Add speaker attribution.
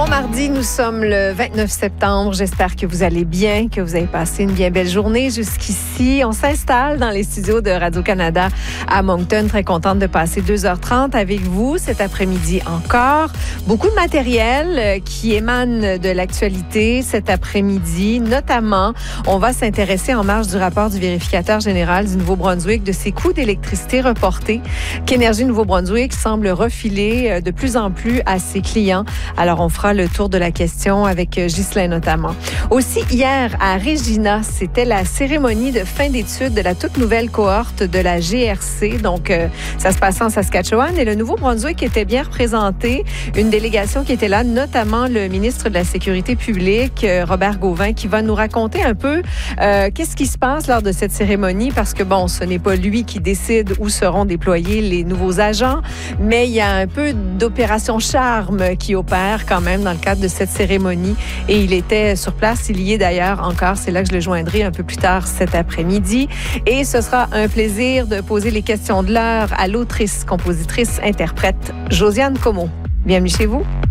Speaker 1: Bon mardi, nous sommes le 29 septembre. J'espère que vous allez bien, que vous avez passé une bien belle journée jusqu'ici. On s'installe dans les studios de Radio-Canada à Moncton. Très contente de passer 2h30 avec vous cet après-midi encore. Beaucoup de matériel qui émane de l'actualité cet après-midi. Notamment, on va s'intéresser en marge du rapport du vérificateur général du Nouveau-Brunswick de ses coûts d'électricité reportés qu'Énergie Nouveau-Brunswick semble refiler de plus en plus à ses clients. Alors, on fera le tour de la question avec Ghislain notamment. Aussi, hier, à Regina, c'était la cérémonie de fin d'études de la toute nouvelle cohorte de la GRC. Donc, ça se passait en Saskatchewan et le Nouveau-Brunswick était bien représenté. Une délégation qui était là, notamment le ministre de la Sécurité publique, Robert Gauvin, qui va nous raconter un peu qu'est-ce qui se passe lors de cette cérémonie parce que, bon, ce n'est pas lui qui décide où seront déployés les nouveaux agents, mais il y a un peu d'opération charme qui opère quand même dans le cadre de cette cérémonie. Et il était sur place, il y est d'ailleurs encore. C'est là que je le joindrai un peu plus tard cet après-midi. Et ce sera un plaisir de poser les questions de l'heure à l'autrice, compositrice, interprète Josiane Comeau. Bienvenue chez vous.